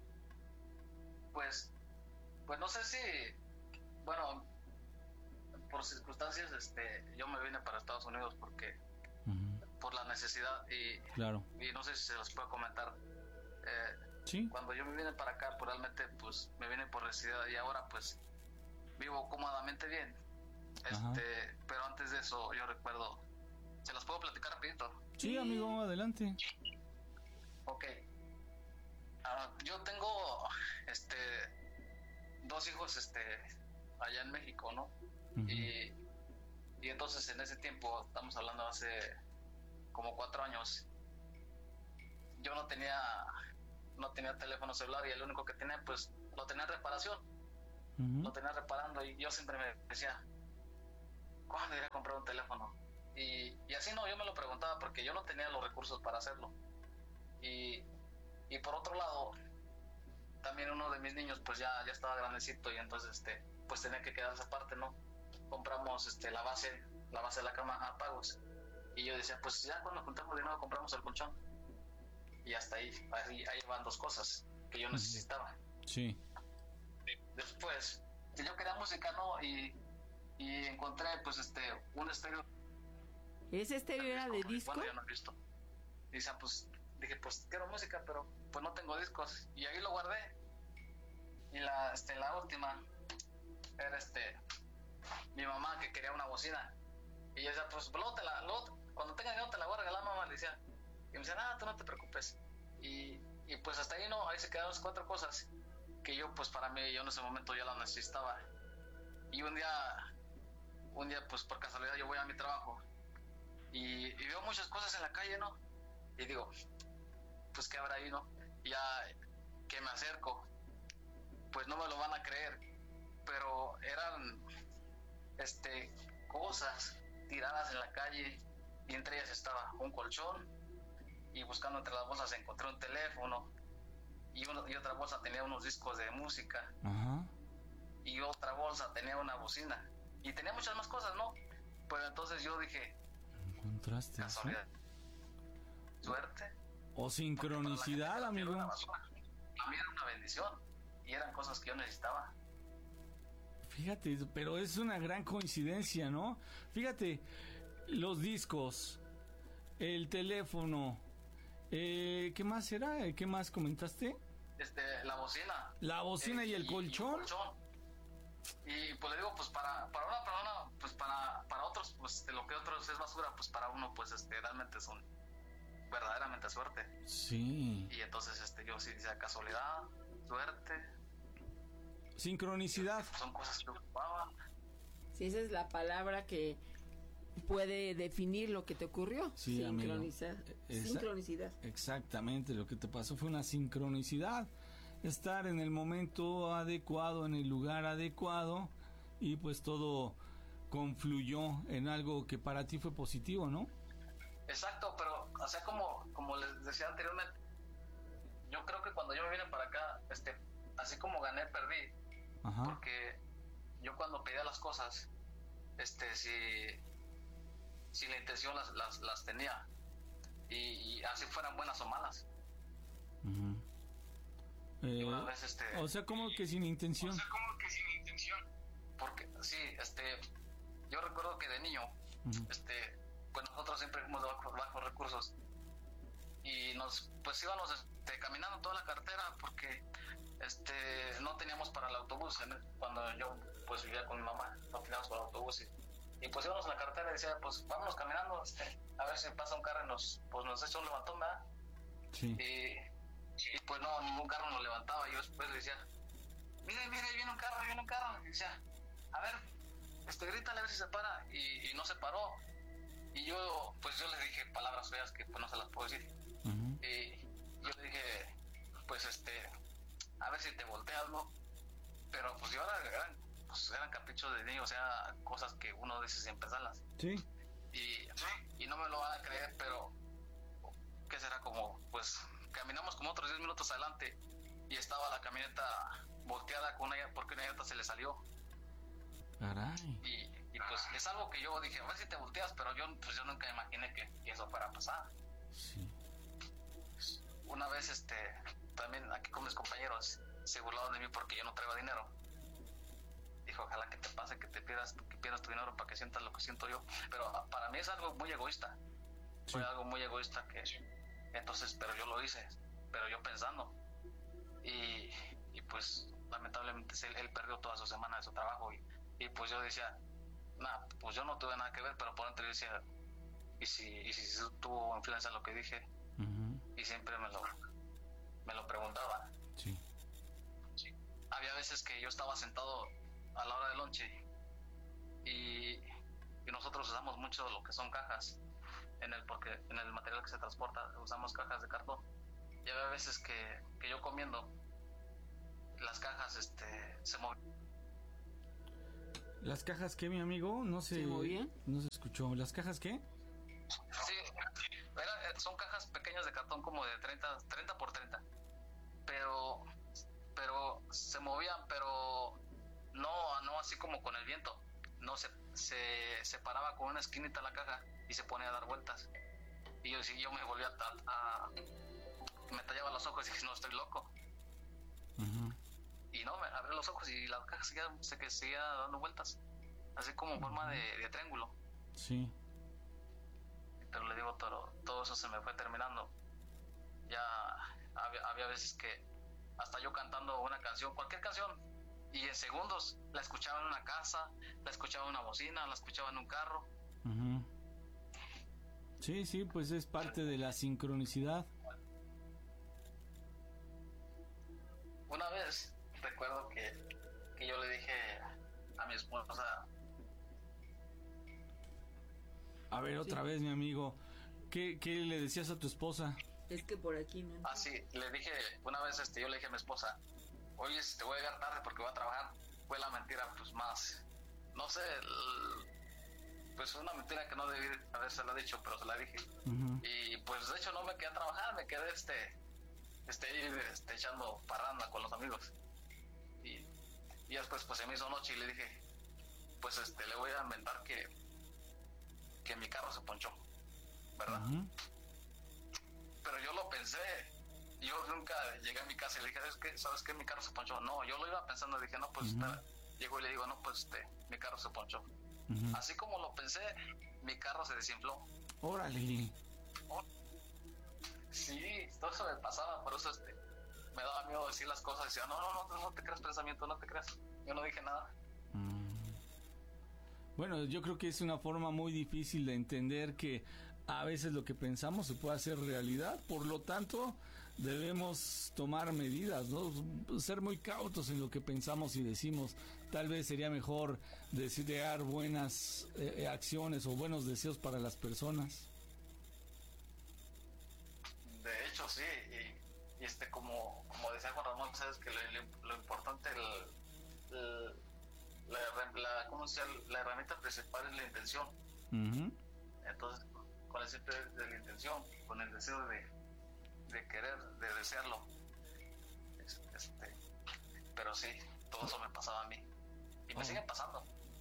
Pues, pues no sé si, bueno, por circunstancias, este, yo me vine para Estados Unidos porque, uh-huh. por la necesidad y, claro. y no sé si se los puedo comentar. Eh, sí. Cuando yo me vine para acá, pues realmente pues me vine por necesidad y ahora pues vivo cómodamente bien. Este, pero antes de eso yo recuerdo, ¿se los puedo platicar rapidito? Sí, amigo, adelante. Ok. Uh, yo tengo este dos hijos este allá en México, ¿no? Uh-huh. Y, y entonces en ese tiempo, estamos hablando hace como cuatro años, yo no tenía no tenía teléfono celular y el único que tenía pues lo tenía en reparación. Uh-huh. Lo tenía reparando y yo siempre me decía, ¿cuándo iré a comprar un teléfono? Y, y así no, yo me lo preguntaba porque yo no tenía los recursos para hacerlo. Y, y por otro lado, también uno de mis niños pues ya, ya estaba grandecito y entonces este pues tenía que quedarse aparte, ¿no? Compramos este la base, la base de la cama a pagos. Y yo decía, pues ya cuando juntamos dinero compramos el colchón. Y hasta ahí, ahí, ahí van dos cosas que yo necesitaba. Sí. Después, yo quería música, ¿no? Y, y encontré pues este un estéreo. ¿Ese estéreo era de disco? Bueno, yo no he visto. Y decía, pues, dije, pues quiero música, pero pues no tengo discos. Y ahí lo guardé. Y la, este, la última era este mi mamá que quería una bocina. Y yo decía, pues luego te la, luego, cuando tenga dinero te la voy a regalar, mamá, le decía. Y me decía, nada, tú no te preocupes. Y, y pues hasta ahí no, ahí se quedaron las cuatro cosas que yo pues para mí, yo en ese momento ya las necesitaba. Y un día, un día pues por casualidad yo voy a mi trabajo y, y veo muchas cosas en la calle, ¿no? Y digo, pues qué habrá ahí, ¿no? Y ya que me acerco, pues no me lo van a creer, pero eran este cosas tiradas en la calle y entre ellas estaba un colchón y buscando entre las bolsas encontré un teléfono y, uno, y otra bolsa tenía unos discos de música. Ajá. Y otra bolsa tenía una bocina y tenía muchas más cosas, ¿no? Pero entonces yo dije, ¿encontraste casualidad? Eso? ¿Suerte? O sincronicidad, amigo. A mí era una bendición y eran cosas que yo necesitaba. Fíjate, pero es una gran coincidencia, ¿no? Fíjate, los discos, el teléfono, eh, ¿qué más era? ¿Qué más comentaste? Este, la bocina. La bocina eh, y el y, colchón. Y, el colchón. Y pues le digo, pues para, para una persona, pues para, para otros, pues de lo que otros es basura, pues para uno, pues este, realmente son verdaderamente suerte. Sí. Y entonces este, yo sí decía casualidad, suerte. Sincronicidad. Son cosas que ocupaba. Sí, esa es la palabra que puede definir lo que te ocurrió. Sí, sincronicidad. Esa, sincronicidad. Exactamente, lo que te pasó fue una sincronicidad. Estar en el momento adecuado, en el lugar adecuado, y pues todo confluyó en algo que para ti fue positivo, ¿no? Exacto, pero o sea, como, como les decía anteriormente, yo creo que cuando yo me vine para acá, este, así como gané, perdí. Ajá. Porque yo cuando pedía las cosas, este, si, si la intención las, las, las tenía, y, y así fueran buenas o malas. Uh-huh. Eh, y una vez, este, o sea, como que sin intención. O sea, como que sin intención. Porque, sí, este, yo recuerdo que de niño, uh-huh. este, pues nosotros siempre fuimos de bajos, bajos recursos. Y nos, pues íbamos este, caminando toda la carretera porque este no teníamos para el autobús. Cuando yo pues vivía con mi mamá, no teníamos para el autobús. Y, y pues íbamos a la carretera y decía, pues vámonos caminando, este, a ver si pasa un carro y nos, pues nos echa un levantón, ¿verdad? Sí. Y, y pues no, ningún carro nos levantaba. Y yo después le decía, mire, mire, viene un carro, viene un carro. Y decía, a ver, este, grítale a ver si se para. Y, y no se paró. Y yo, pues yo le dije palabras feas que pues no se las puedo decir. Uh-huh. Y yo le dije, pues este, a ver si te volteas, ¿no? Pero pues yo ahora eran, pues, eran caprichos de niño, o sea, cosas que uno dice sin pensarlas. Sí. Y, y no me lo van a creer, pero ¿qué será? Como, pues caminamos como otros diez minutos adelante y estaba la camioneta volteada con una, porque una llanta se le salió. Caray. Y, y pues es algo que yo dije, a ver si te volteas, pero yo, pues yo nunca imaginé que, que eso fuera a pasar. Sí. Una vez, este, también aquí con mis compañeros se burlaron de mí porque yo no traigo dinero. Dijo, ojalá que te pase, que te pierdas, que pierdas tu dinero para que sientas lo que siento yo. Pero para mí es algo muy egoísta. Sí. Fue algo muy egoísta que, entonces, pero yo lo hice. pero yo pensando. Y, y pues lamentablemente él, él perdió toda su semana de su trabajo y, y pues yo decía, nah, pues yo no tuve nada que ver, pero por dentro yo decía, y si, y si tuvo influencia en lo que dije, uh-huh. y siempre me lo, me lo preguntaba. Sí. Sí. Había veces que yo estaba sentado a la hora del lonche y, y nosotros usamos mucho lo que son cajas, en el porque en el material que se transporta usamos cajas de cartón. Y había veces que, que yo comiendo, las cajas este, se movían. ¿Las cajas qué, mi amigo? No se, ¿Se movían? No se escuchó. ¿Las cajas qué? Sí, era, son cajas pequeñas de cartón como de treinta, treinta por treinta. Pero, pero se movían, pero no, no así como con el viento. No, se, se, se paraba con una esquinita la caja y se ponía a dar vueltas. Y yo, yo me volvía a... a me tallaba los ojos y dije, no, estoy loco. Uh-huh. Y no, me abrí los ojos y la caja seguía, se, que seguía dando vueltas, así como en forma de, de triángulo. Sí. Pero le digo, todo, todo eso se me fue terminando. Ya había, había veces que hasta yo cantando una canción, cualquier canción, y en segundos la escuchaba en una casa, la escuchaba en una bocina, la escuchaba en un carro. Uh-huh. Sí, sí, pues es parte de la sincronicidad. Una vez recuerdo que, que yo le dije a mi esposa. A ver, otra sí. vez, mi amigo. ¿Qué, ¿Qué le decías a tu esposa? Es que por aquí no. Ah, sí, le dije, una vez este, yo le dije a mi esposa, oye, te voy a llegar tarde porque voy a trabajar. Fue la mentira, pues más, no sé, el, pues una mentira que no debí habérsela dicho, pero se la dije. Uh-huh. Y pues de hecho no me quedé a trabajar, me quedé este... Este, este, echando parranda con los amigos y, y después pues se me hizo noche y le dije, pues este le voy a inventar que que mi carro se ponchó, ¿verdad? Uh-huh. Pero yo lo pensé, yo nunca llegué a mi casa y le dije, ¿sabes qué? ¿Sabes qué? Mi carro se ponchó. No, yo lo iba pensando, dije, no, pues uh-huh. está. Llego y le digo, no, pues este, mi carro se ponchó. Uh-huh. Así como lo pensé, mi carro se desinfló. Órale. Oh. Sí, todo eso me pasaba, por eso este, me daba miedo decir las cosas. Decía, no, no, no, no te creas pensamiento, no te creas. Yo no dije nada. Mm. Bueno, yo creo que es una forma muy difícil de entender que a veces lo que pensamos se puede hacer realidad. Por lo tanto, debemos tomar medidas, ¿no? Ser muy cautos en lo que pensamos y decimos. Tal vez sería mejor desear buenas eh, acciones o buenos deseos para las personas. De hecho, sí, y, y este como, como decía Juan Ramón, sabes que lo, lo importante, el, el, la, la, ¿cómo se llama? La herramienta principal es la intención. Uh-huh. Entonces, con el simple de la intención, con el deseo de, de querer, de desearlo, este, pero sí, todo eso me pasaba a mí y me oh. sigue pasando.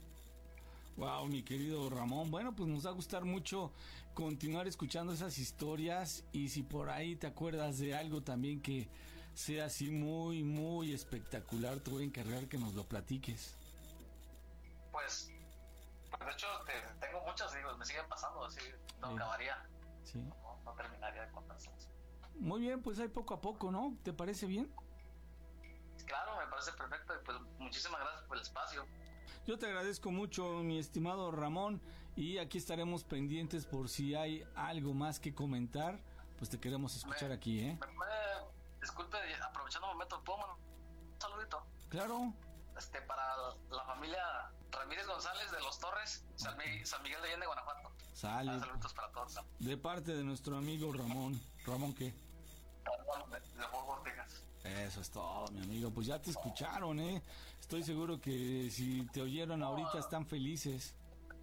Wow, mi querido Ramón. Bueno, pues nos va a gustar mucho continuar escuchando esas historias y si por ahí te acuerdas de algo también que sea así muy, muy espectacular, te voy a encargar que nos lo platiques. Pues, de hecho, te, tengo muchos, digo, me siguen pasando, así no sí. acabaría. Sí. No, no terminaría de contarlas. Muy bien, pues hay poco a poco, ¿no? ¿Te parece bien? Claro, me parece perfecto y pues muchísimas gracias por el espacio. Yo te agradezco mucho, mi estimado Ramón, y aquí estaremos pendientes por si hay algo más que comentar, pues te queremos escuchar me, aquí, ¿eh? Me puede, disculpe, aprovechando un momento, ¿puedo mandar un saludito? Claro. Este, para la familia Ramírez González de Los Torres, San, Mi, San Miguel de Allende, Guanajuato. Sale. Saludos para todos. De parte de nuestro amigo Ramón. ¿Ramón qué? Ramón de, de Fort Worth, Texas. Eso es todo, mi amigo. Pues ya te escucharon, ¿eh? Estoy seguro que si te oyeron no, ahorita están felices.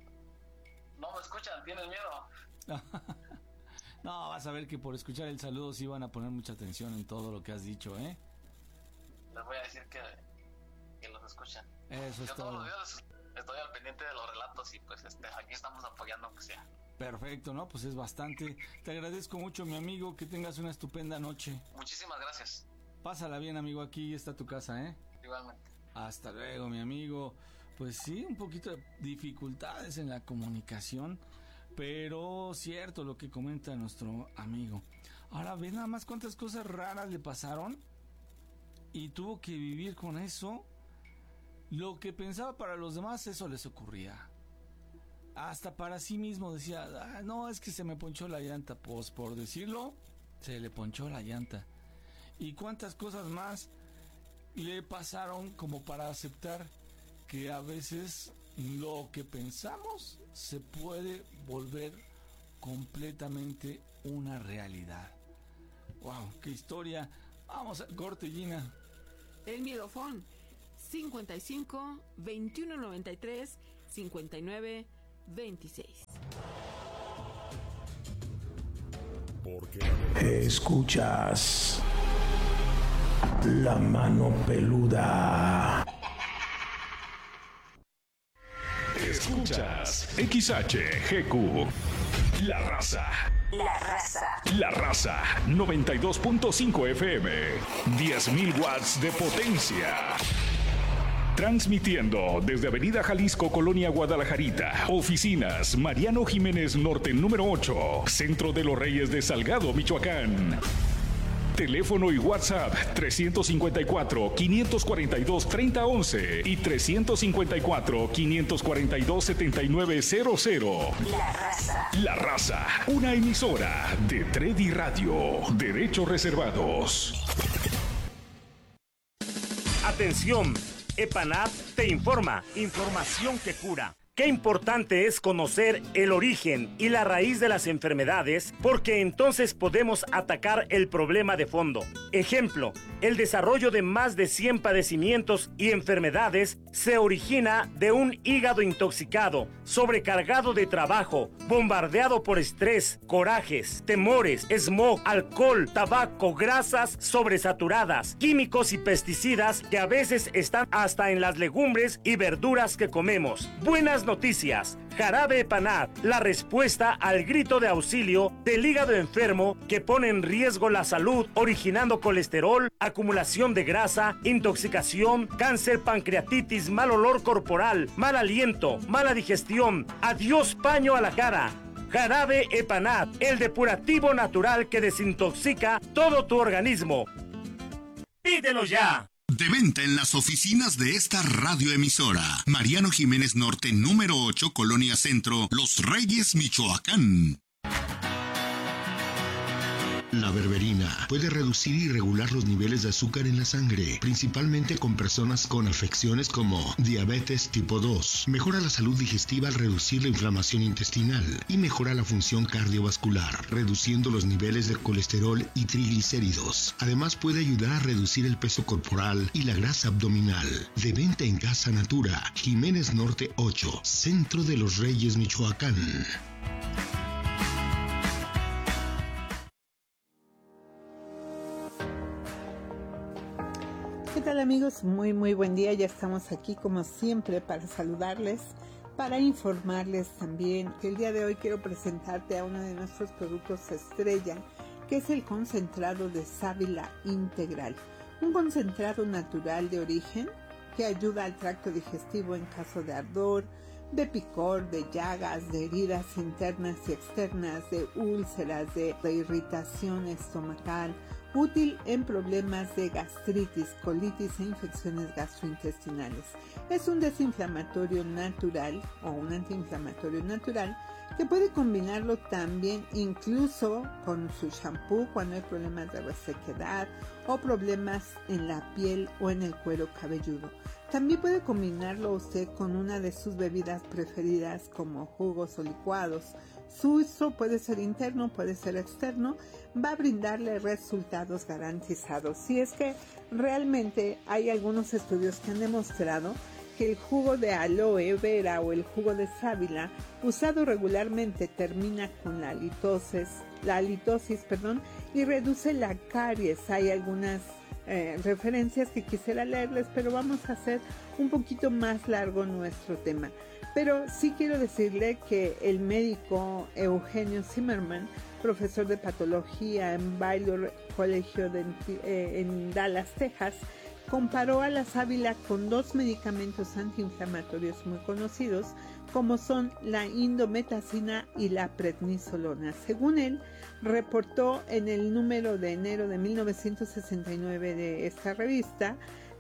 No me escuchan, tienen miedo. No, vas a ver que por escuchar el saludo sí van a poner mucha atención en todo lo que has dicho, ¿eh? Les voy a decir que, que los escuchan. Eso es Yo todo. todos los días estoy al pendiente de los relatos y pues este, aquí estamos apoyando aunque sea. Perfecto, ¿no? Pues es bastante. Te agradezco mucho, mi amigo. Que tengas una estupenda noche. Muchísimas gracias. Pásala bien, amigo. Aquí está tu casa, ¿eh? Igualmente. Hasta luego, mi amigo. Pues sí, un poquito de dificultades en la comunicación, pero cierto lo que comenta nuestro amigo. Ahora ve nada más cuántas cosas raras le pasaron y tuvo que vivir con eso. Lo que pensaba para los demás, eso les ocurría. Hasta para sí mismo decía, ah, no, es que se me ponchó la llanta. Pues por decirlo, se le ponchó la llanta. Y cuántas cosas más le pasaron como para aceptar que a veces lo que pensamos se puede volver completamente una realidad. Wow, qué historia. Vamos a corte, Gina. El miedofón cincuenta y cinco, veintiuno noventa y tres, cincuenta y nueve, veintiséis. Escuchas La Mano Peluda. Escuchas X H G Q. La Raza. La Raza. La Raza. noventa y dos punto cinco F M. diez mil watts de potencia. Transmitiendo desde Avenida Jalisco, Colonia Guadalajarita. Oficinas Mariano Jiménez Norte número ocho. Centro de los Reyes de Salgado, Michoacán. Teléfono y WhatsApp trescientos cincuenta y cuatro, quinientos cuarenta y dos, treinta once y trescientos cincuenta y cuatro, quinientos cuarenta y dos, setenta y nueve cero cero. La Raza. La Raza, una emisora de Tredi Radio. Derechos reservados. Atención, EPANAT te informa. Información que cura. Qué importante es conocer el origen y la raíz de las enfermedades, porque entonces podemos atacar el problema de fondo. Ejemplo, el desarrollo de más de cien padecimientos y enfermedades se origina de un hígado intoxicado, sobrecargado de trabajo, bombardeado por estrés, corajes, temores, smog, alcohol, tabaco, grasas sobresaturadas, químicos y pesticidas que a veces están hasta en las legumbres y verduras que comemos. Buenas noticias. Jarabe EPANAT, la respuesta al grito de auxilio del hígado enfermo que pone en riesgo la salud, originando colesterol, acumulación de grasa, intoxicación, cáncer, pancreatitis, mal olor corporal, mal aliento, mala digestión. Adiós paño a la cara. Jarabe EPANAT, el depurativo natural que desintoxica todo tu organismo. ¡Pídelo ya! De venta en las oficinas de esta radioemisora. Mariano Jiménez Norte, número ocho, Colonia Centro, Los Reyes, Michoacán. La berberina puede reducir y regular los niveles de azúcar en la sangre, principalmente con personas con afecciones como diabetes tipo dos. Mejora la salud digestiva al reducir la inflamación intestinal y mejora la función cardiovascular, reduciendo los niveles de colesterol y triglicéridos. Además puede ayudar a reducir el peso corporal y la grasa abdominal. De venta en Casa Natura, Jiménez Norte ocho, Centro de los Reyes, Michoacán. ¿Qué tal, amigos? Muy muy buen día, ya estamos aquí como siempre para saludarles, para informarles también que el día de hoy quiero presentarte a uno de nuestros productos estrella, que es el concentrado de sábila integral, un concentrado natural de origen que ayuda al tracto digestivo en caso de ardor, de picor, de llagas, de heridas internas y externas, de úlceras, de, de irritación estomacal, útil en problemas de gastritis, colitis e infecciones gastrointestinales. Es un desinflamatorio natural o un antiinflamatorio natural que puede combinarlo también incluso con su shampoo cuando hay problemas de resequedad o problemas en la piel o en el cuero cabelludo. También puede combinarlo usted con una de sus bebidas preferidas como jugos o licuados. Su uso puede ser interno, puede ser externo, va a brindarle resultados garantizados. Si es que realmente hay algunos estudios que han demostrado que el jugo de aloe vera o el jugo de sábila usado regularmente termina con la litosis, la litosis, perdón, y reduce la caries. Hay algunas eh, referencias que quisiera leerles, pero vamos a hacer un poquito más largo nuestro tema. Pero sí quiero decirle que el médico Eugenio Zimmerman, profesor de patología en Baylor Colegio de, eh, en Dallas, Texas, comparó a la sábila con dos medicamentos antiinflamatorios muy conocidos, como son la indometacina y la prednisolona. Según él, reportó en el número de enero de mil novecientos sesenta y nueve de esta revista,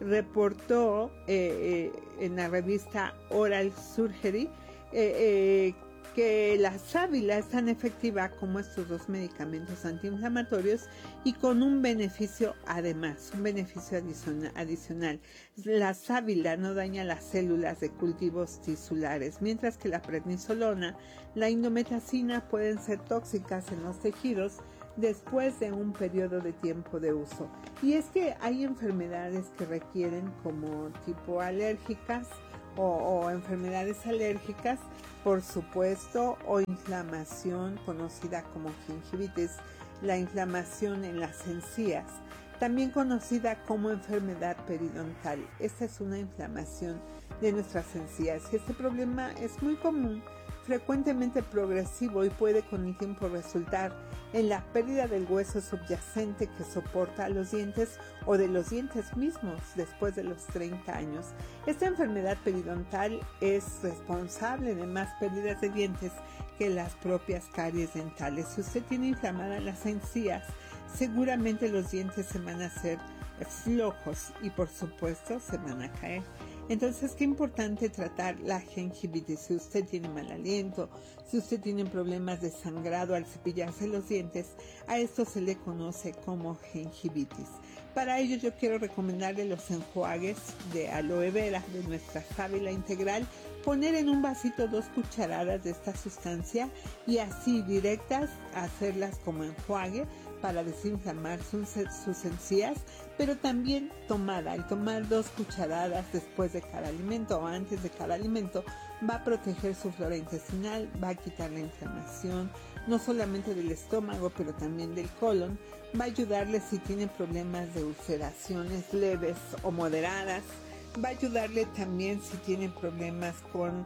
reportó eh, eh, en la revista Oral Surgery eh, eh, que la sábila es tan efectiva como estos dos medicamentos antiinflamatorios y con un beneficio además, un beneficio adicional. La sábila no daña las células de cultivos tisulares, mientras que la prednisolona, la indometacina pueden ser tóxicas en los tejidos después de un periodo de tiempo de uso. Y es que hay enfermedades que requieren como tipo alérgicas o, o enfermedades alérgicas, por supuesto, o inflamación conocida como gingivitis, la inflamación en las encías, también conocida como enfermedad periodontal. Esta es una inflamación de nuestras encías y este problema es muy común, frecuentemente progresivo y puede con el tiempo resultar en la pérdida del hueso subyacente que soporta a los dientes o de los dientes mismos después de los treinta años. Esta enfermedad periodontal es responsable de más pérdidas de dientes que las propias caries dentales. Si usted tiene inflamadas las encías, seguramente los dientes se van a hacer flojos y por supuesto se van a caer. Entonces, qué importante tratar la gingivitis. Si usted tiene mal aliento, si usted tiene problemas de sangrado al cepillarse los dientes, a esto se le conoce como gingivitis. Para ello yo quiero recomendarle los enjuagues de aloe vera de nuestra sábila integral, poner en un vasito dos cucharadas de esta sustancia y así directas hacerlas como enjuague para desinflamar sus, sus encías, pero también tomada. Al tomar dos cucharadas después de cada alimento o antes de cada alimento, va a proteger su flora intestinal, va a quitar la inflamación, no solamente del estómago, pero también del colon, va a ayudarle si tiene problemas de ulceraciones leves o moderadas, va a ayudarle también si tiene problemas con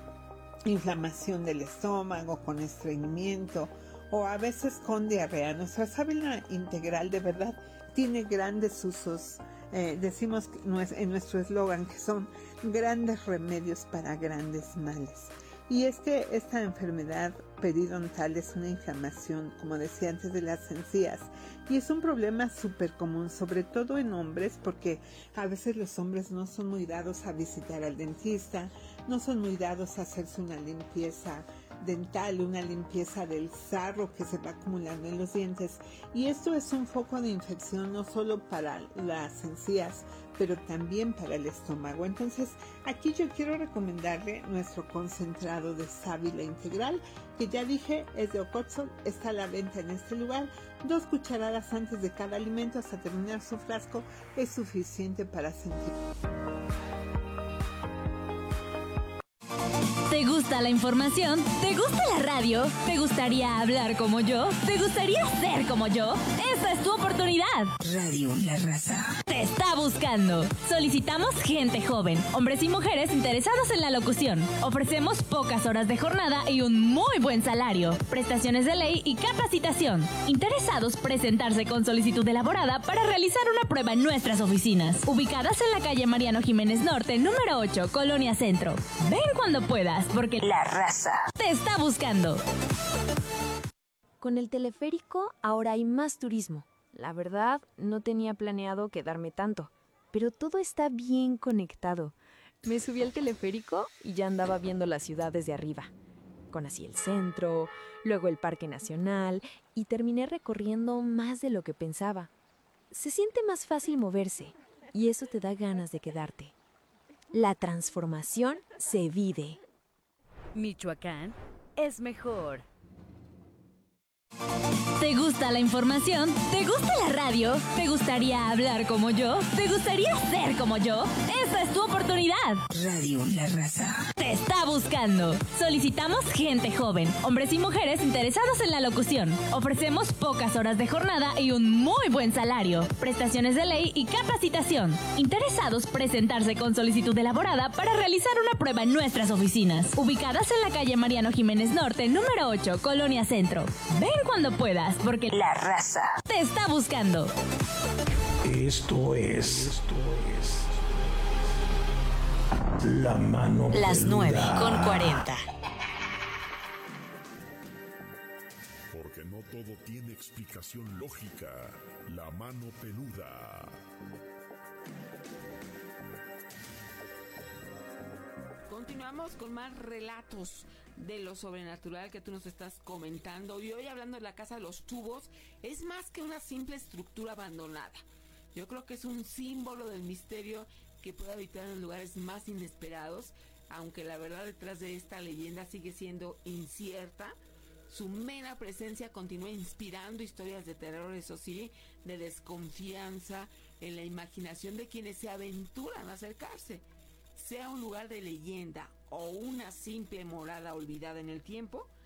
inflamación del estómago, con estreñimiento, o a veces con diarrea. Nuestra sábila integral de verdad tiene grandes usos. Eh, decimos en nuestro eslogan que son grandes remedios para grandes males. Y es que esta enfermedad periodontal es una inflamación, como decía antes, de las encías. Y es un problema súper común, sobre todo en hombres, porque a veces los hombres no son muy dados a visitar al dentista, no son muy dados a hacerse una limpieza dental, una limpieza del sarro que se va acumulando en los dientes, y esto es un foco de infección no solo para las encías, pero también para el estómago. Entonces aquí yo quiero recomendarle nuestro concentrado de sábila integral, que ya dije es de Ocotzol, está a la venta en este lugar. Dos cucharadas antes de cada alimento hasta terminar su frasco es suficiente para sentir. ¿Te gusta la información? ¿Te gusta la radio? ¿Te gustaría hablar como yo? ¿Te gustaría ser como yo? ¡Esta es tu oportunidad! Radio La Raza te está buscando. Solicitamos gente joven, hombres y mujeres interesados en la locución. Ofrecemos pocas horas de jornada y un muy buen salario. Prestaciones de ley y capacitación. Interesados presentarse con solicitud elaborada para realizar una prueba en nuestras oficinas. Ubicadas en la calle Mariano Jiménez Norte, número ocho, Colonia Centro. Ven cuando puedas, porque La Raza te está buscando. Con el teleférico ahora hay más turismo. La verdad, no tenía planeado quedarme tanto, pero todo está bien conectado. Me subí al teleférico y ya andaba viendo la ciudad desde arriba. Conocí el centro, luego el Parque Nacional y terminé recorriendo más de lo que pensaba. Se siente más fácil moverse y eso te da ganas de quedarte. La transformación se vive. Michoacán es mejor. ¿Te gusta la información? ¿Te gusta la radio? ¿Te gustaría hablar como yo? ¿Te gustaría ser como yo? ¡Esta es tu oportunidad! Radio La Raza te está buscando. Solicitamos gente joven, hombres y mujeres interesados en la locución. Ofrecemos pocas horas de jornada y un muy buen salario. Prestaciones de ley y capacitación. Interesados presentarse con solicitud elaborada para realizar una prueba en nuestras oficinas. Ubicadas en la calle Mariano Jiménez Norte, número ocho, Colonia Centro. Ven cuando puedas, porque La Raza te está buscando. Esto es, esto es La mano peluda. Las nueve con cuarenta. Porque no todo tiene explicación lógica. La mano peluda. Continuamos con más relatos de lo sobrenatural que tú nos estás comentando. Y hoy, hablando de la casa de los tubos, es más que una simple estructura abandonada. Yo creo que es un símbolo del misterio que puede habitar en lugares más inesperados, aunque la verdad detrás de esta leyenda sigue siendo incierta. Su mera presencia continúa inspirando historias de terror, eso sí, de desconfianza en la imaginación de quienes se aventuran a acercarse. Sea un lugar de leyenda o una simple morada olvidada en el tiempo,